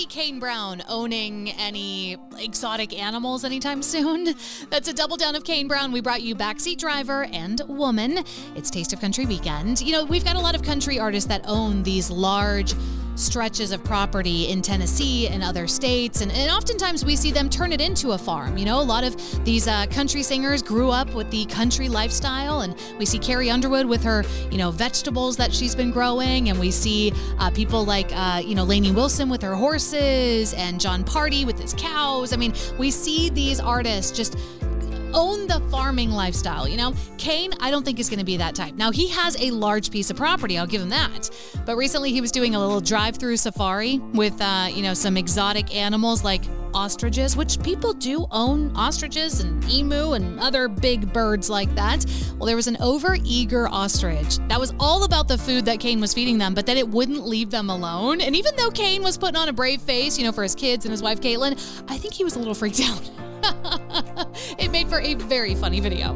Kane Brown owning any exotic animals anytime soon. That's a double down of Kane Brown. We brought you Backseat Driver and Woman. It's Taste of Country weekend. You know, we've got a lot of country artists that own these large stretches of property in Tennessee and other states, and oftentimes we see them turn it into a farm. You know, a lot of these country singers grew up with the country lifestyle, and we see Carrie Underwood with her, vegetables that she's been growing, and we see people like, Lainey Wilson with her horses, and John Party with his cows. I mean, we see these artists just own the farming lifestyle. Kane, I don't think is going to be that type. Now, he has a large piece of property, I'll give him that. But recently he was doing a little drive-through safari with, some exotic animals like ostriches, which people do own ostriches and emu and other big birds like that. Well, there was an over-eager ostrich that was all about the food that Kane was feeding them, but then it wouldn't leave them alone. And even though Kane was putting on a brave face, for his kids and his wife, Caitlin, I think he was a little freaked out. It made for a very funny video.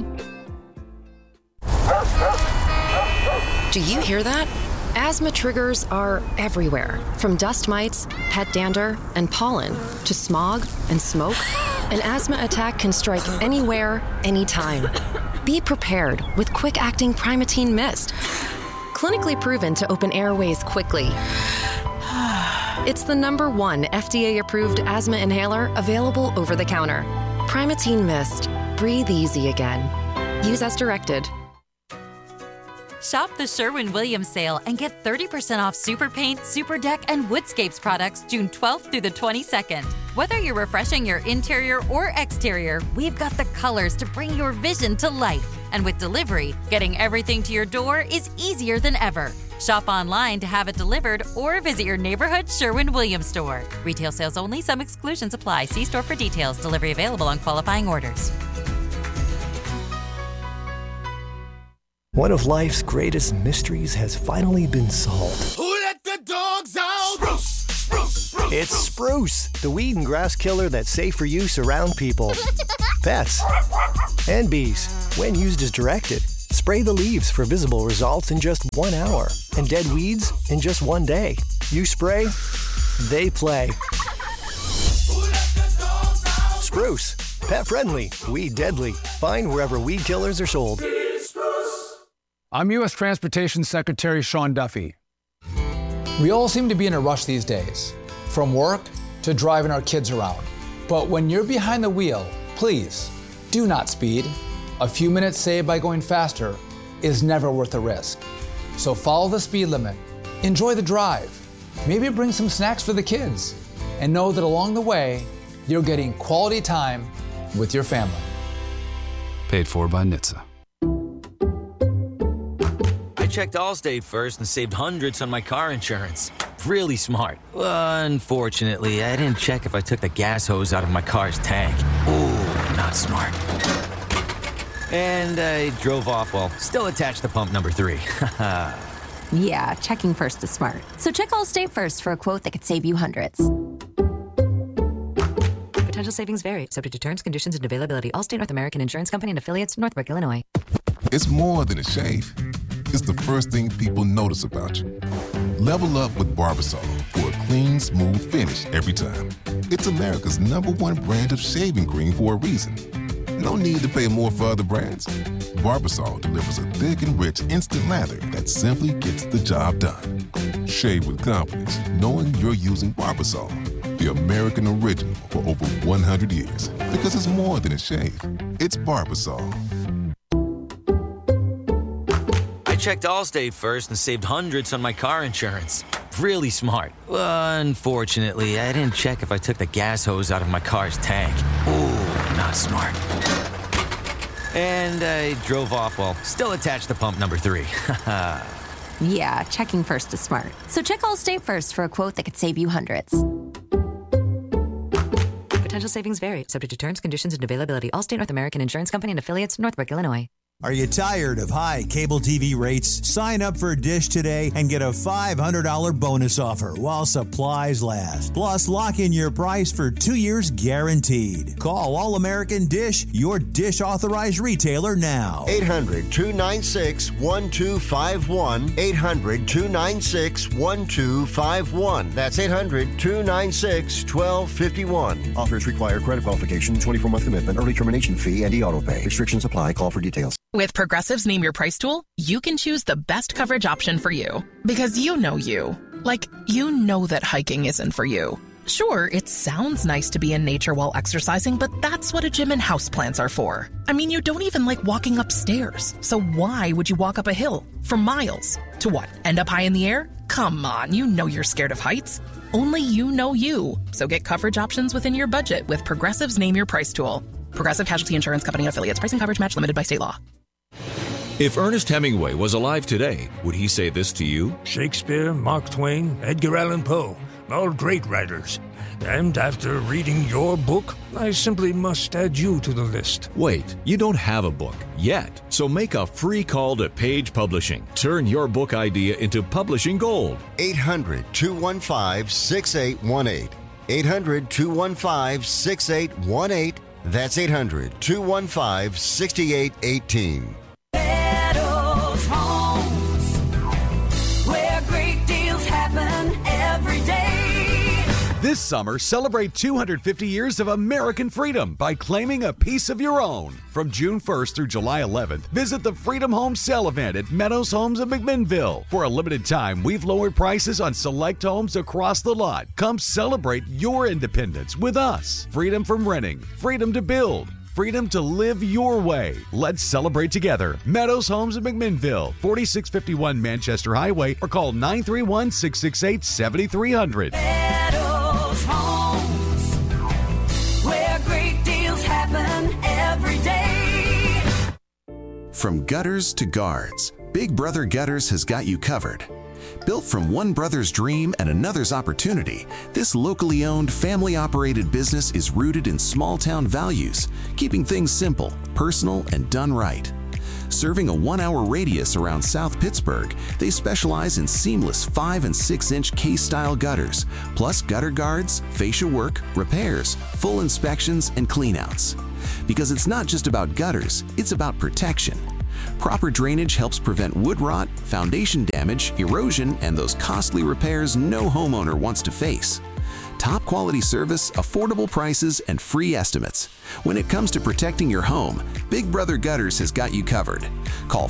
Do you hear that? Asthma triggers are everywhere, from dust mites, pet dander, and pollen, to smog and smoke. An asthma attack can strike anywhere, anytime. Be prepared with quick-acting Primatene Mist. Clinically proven to open airways quickly. It's the #1 FDA-approved asthma inhaler available over the counter. Primatene Mist. Breathe easy again. Use as directed. Shop the Sherwin-Williams sale and get 30% off Super Paint, Super Deck, and Woodscapes products June 12th through the 22nd. Whether you're refreshing your interior or exterior, we've got the colors to bring your vision to life. And with delivery, getting everything to your door is easier than ever. Shop online to have it delivered or visit your neighborhood Sherwin-Williams store. Retail sales only. Some exclusions apply. See store for details. Delivery available on qualifying orders. One of life's greatest mysteries has finally been solved. Who let the dogs out? Spruce, spruce, spruce. It's Spruce, the weed and grass killer that's safe for use around people, pets, and bees. When used as directed, spray the leaves for visible results in just 1 hour and dead weeds in just 1 day. You spray, they play. Spruce, pet friendly, weed deadly. Find wherever weed killers are sold. I'm U.S. Transportation Secretary Sean Duffy. We all seem to be in a rush these days, from work to driving our kids around. But when you're behind the wheel, please do not speed. A few minutes saved by going faster is never worth the risk. So follow the speed limit, enjoy the drive, maybe bring some snacks for the kids, and know that along the way, you're getting quality time with your family. Paid for by NHTSA. I checked Allstate first and saved hundreds on my car insurance. Really smart. Unfortunately, I didn't check if I took the gas hose out of my car's tank. Ooh, not smart. And I drove off while still attached to pump number 3. Yeah, checking first is smart. So check Allstate first for a quote that could save you hundreds. Potential savings vary, subject to terms, conditions, and availability. Allstate North American Insurance Company and affiliates, Northbrook, Illinois. It's more than a shave. It's the first thing people notice about you. Level up with Barbasol for a clean, smooth finish every time. It's America's #1 brand of shaving cream for a reason. No need to pay more for other brands. Barbasol delivers a thick and rich instant lather that simply gets the job done. Shave with confidence, knowing you're using Barbasol, the American original for over 100 years. Because it's more than a shave. It's Barbasol. I checked Allstate first and saved hundreds on my car insurance. Really smart. Unfortunately, I didn't check if I took the gas hose out of my car's tank. Ooh, not smart. And I drove off while still attached to pump number 3. Yeah, checking first is smart. So check Allstate first for a quote that could save you hundreds. Potential savings vary, subject to terms, conditions, and availability. Allstate North American Insurance Company and affiliates, Northbrook, Illinois. Are you tired of high cable TV rates? Sign up for Dish today and get a $500 bonus offer while supplies last. Plus, lock in your price for 2 years guaranteed. Call All American Dish, your Dish authorized retailer now. 800-296-1251. 800-296-1251. That's 800-296-1251. Offers require credit qualification, 24-month commitment, early termination fee, and e-auto pay. Restrictions apply. Call for details. With Progressive's Name Your Price tool, you can choose the best coverage option for you. Because you know you. Like, you know that hiking isn't for you. Sure, it sounds nice to be in nature while exercising, but that's what a gym and houseplants are for. I mean, you don't even like walking upstairs. So why would you walk up a hill for miles? To what, end up high in the air? Come on, you know you're scared of heights. Only you know you. So get coverage options within your budget with Progressive's Name Your Price tool. Progressive Casualty Insurance Company affiliates. Pricing coverage match limited by state law. If Ernest Hemingway was alive today, would he say this to you? Shakespeare, Mark Twain, Edgar Allan Poe, all great writers. And after reading your book, I simply must add you to the list. Wait, you don't have a book yet, so make a free call to Page Publishing. Turn your book idea into publishing gold. 800-215-6818. 800-215-6818. That's 800-215-6818. Meadows Homes, where great deals happen every day. This summer, celebrate 250 years of American freedom by claiming a piece of your own. From June 1st through July 11th, visit the Freedom Home Sale event at Meadows Homes of McMinnville. For a limited time, we've lowered prices on select homes across the lot. Come celebrate your independence with us. Freedom from renting, freedom to build, freedom to live your way. Let's celebrate together. Meadows Homes of McMinnville, 4651 Manchester Highway, or call 931-668-7300. Meadows Homes, where great deals happen every day. From gutters to guards, Big Brother Gutters has got you covered. Built from one brother's dream and another's opportunity, this locally owned, family-operated business is rooted in small-town values, keeping things simple, personal, and done right. Serving a 1-hour radius around South Pittsburgh, they specialize in seamless 5- and 6-inch K-style gutters, plus gutter guards, fascia work, repairs, full inspections, and cleanouts. Because it's not just about gutters, it's about protection. Proper drainage helps prevent wood rot, foundation damage, erosion, and those costly repairs no homeowner wants to face. Top quality service, affordable prices, and free estimates. When it comes to protecting your home, Big Brother Gutters has got you covered. Call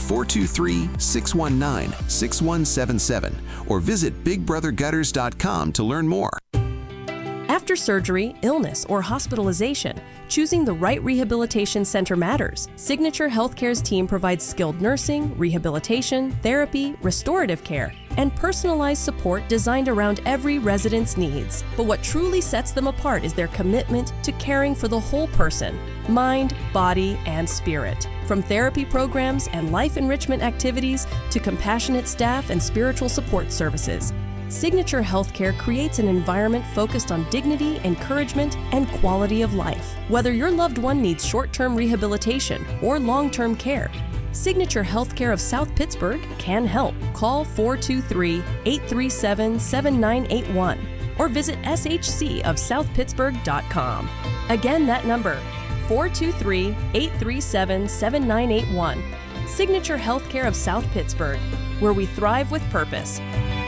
423-619-6177 or visit bigbrothergutters.com to learn more. After surgery, illness, or hospitalization, choosing the right rehabilitation center matters. Signature Healthcare's team provides skilled nursing, rehabilitation, therapy, restorative care, and personalized support designed around every resident's needs. But what truly sets them apart is their commitment to caring for the whole person, mind, body, and spirit. From therapy programs and life enrichment activities to compassionate staff and spiritual support services, Signature Healthcare creates an environment focused on dignity, encouragement, and quality of life. Whether your loved one needs short-term rehabilitation or long-term care, Signature Healthcare of South Pittsburgh can help. Call 423-837-7981 or visit shcofsouthpittsburgh.com. Again, that number, 423-837-7981. Signature Healthcare of South Pittsburgh, where we thrive with purpose.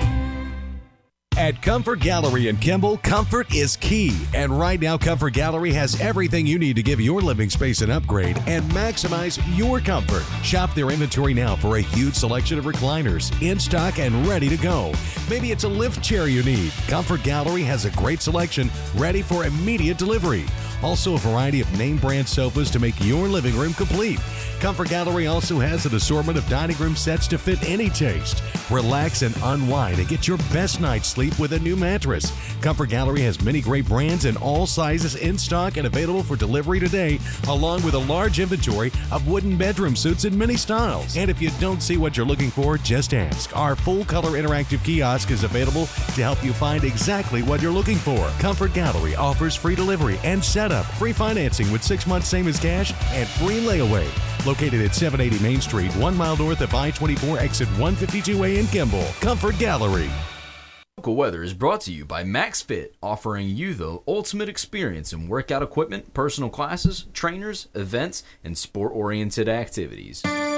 At Comfort Gallery in Kimball, comfort is key. And right now, Comfort Gallery has everything you need to give your living space an upgrade and maximize your comfort. Shop their inventory now for a huge selection of recliners in stock and ready to go. Maybe it's a lift chair you need. Comfort Gallery has a great selection ready for immediate delivery. Also, a variety of name brand sofas to make your living room complete. Comfort Gallery also has an assortment of dining room sets to fit any taste. Relax and unwind and get your best night's sleep sleep with a new mattress. Comfort Gallery has many great brands in all sizes in stock and available for delivery today, along with a large inventory of wooden bedroom suits in many styles. And if you don't see what you're looking for, just ask. Our full-color interactive kiosk is available to help you find exactly what you're looking for. Comfort Gallery offers free delivery and setup, free financing with 6 months same as cash, and free layaway. Located at 780 Main Street, 1 mile north of I-24, exit 152A in Kimball. Comfort Gallery. Local weather is brought to you by MaxFit, offering you the ultimate experience in workout equipment, personal classes, trainers, events, and sport-oriented activities.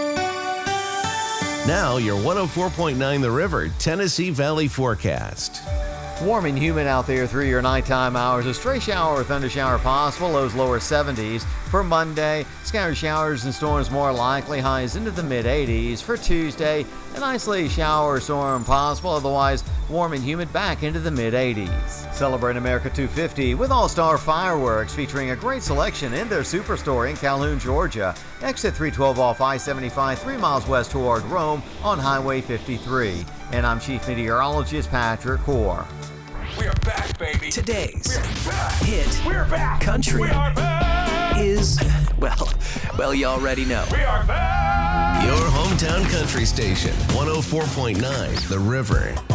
Now your 104.9 The River Tennessee Valley forecast. Warm and humid out there through your nighttime hours. A stray shower or thunder shower possible. Lows lower 70s. For Monday, scattered showers and storms more likely. Highs into the mid-80s. For Tuesday, an isolated shower or storm possible. Otherwise, warm and humid back into the mid-80s. Celebrate America 250 with All-Star Fireworks, featuring a great selection in their superstore in Calhoun, Georgia. Exit 312 off I-75, 3 miles west toward Rome on Highway 53. And I'm Chief Meteorologist Patrick Core. We are back, baby. Today's hit country is, well, you already know. We are back. Your hometown country station, 104.9 The River.